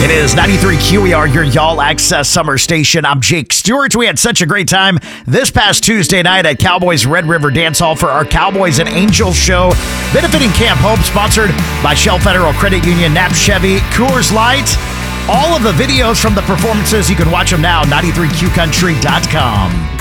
It is 93 QER, your Y'all Access Summer Station. I'm Jake Stewart. We had such a great time this past Tuesday night at Cowboys Red River Dance Hall for our Cowboys and Angels show, benefiting Camp Hope, sponsored by Shell Federal Credit Union, Knapp Chevy, Coors Light. All of the videos from the performances, you can watch them now, 93QCountry.com.